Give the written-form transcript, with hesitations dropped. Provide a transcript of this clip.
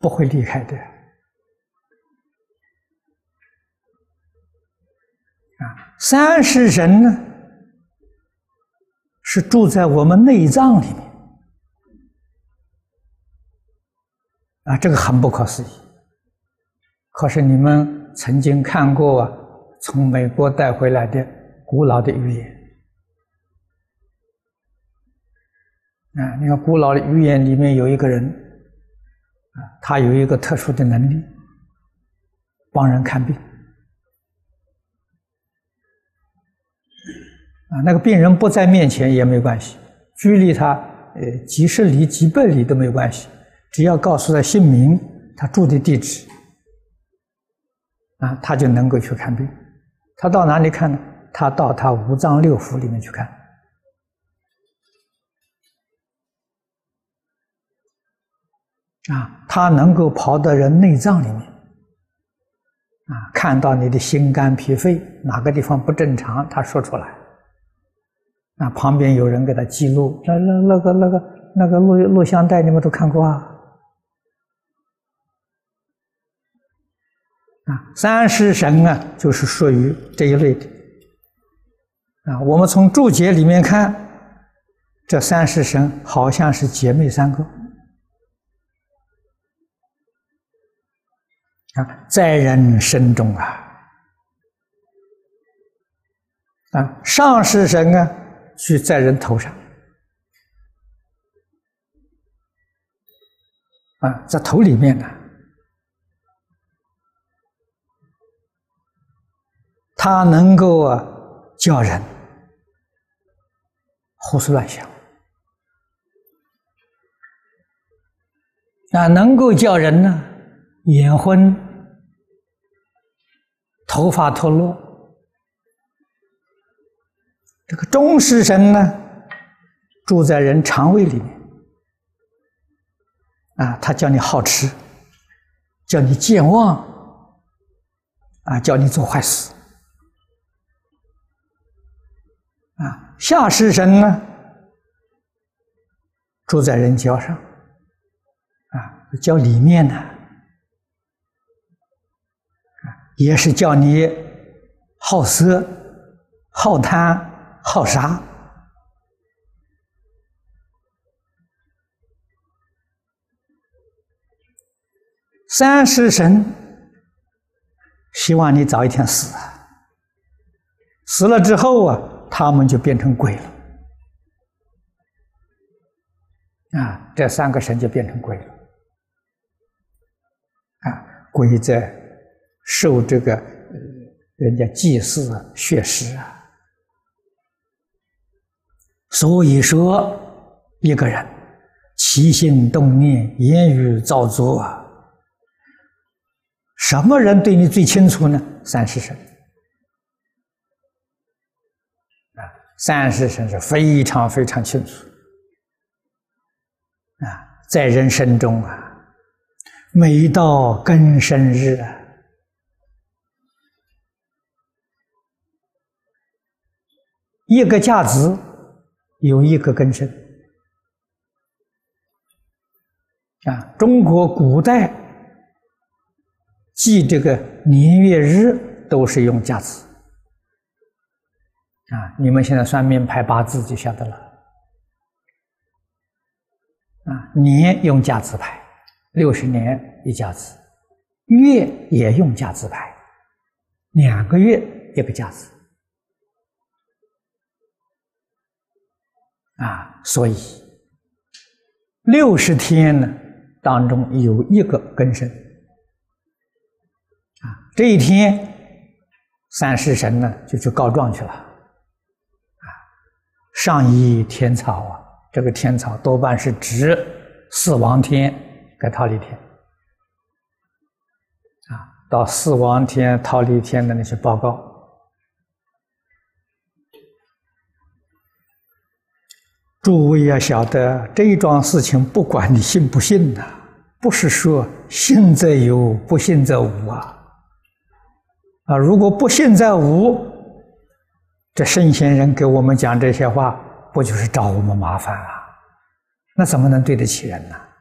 不会离开的。三世神呢，是住在我们内脏里面这个很不可思议。可是你们曾经看过从美国带回来的古老的预言你看古老的预言里面有一个人他有一个特殊的能力，帮人看病那个病人不在面前也没关系，距离他几十里几百里都没关系，只要告诉他姓名，他住的地址他就能够去看病。他到哪里看呢？他到他五脏六腑里面去看他能够跑到人内脏里面看到你的心肝脾肺哪个地方不正常，他说出来旁边有人给他记录，那个录像带你们都看过三世神就是属于这一类的我们从注解里面看，这三世神好像是姐妹三个在人身中上世神去在人头上在头里面他能够叫人胡思乱想能够叫人呢眼昏头发脱落。这个中世神呢住在人肠胃里面他叫你好吃，叫你健忘叫你做坏事下世神呢住在人脚上脚里面呢也是叫你好色好贪好杀三世神希望你早一天死死了之后他们就变成鬼了这三个神就变成鬼了鬼在受这个人家祭祀血食所以说一个人起心动念言语造作什么人对你最清楚呢？三世神三世神是非常非常清楚在人生中每到庚申日一个甲子有一个庚申中国古代记这个年月日都是用甲子你们现在算命排八字就晓得了年用甲子排，60年一甲子，月也用甲子排，2个月一个甲子所以60天呢当中有一个庚申这一天三世神呢就去告状去了上依天草这个天草多半是指四王天跟忉利天到四王天忉利天的那些报告诸位要晓得这一桩事情不管你信不信不是说信则有不信则无如果不信则无，这圣贤人给我们讲这些话不就是找我们麻烦那怎么能对得起人呢？